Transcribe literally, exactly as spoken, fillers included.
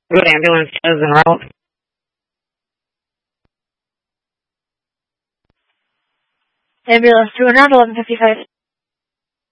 Good ambulance is en route. Ambulance to en route, eleven fifty-five.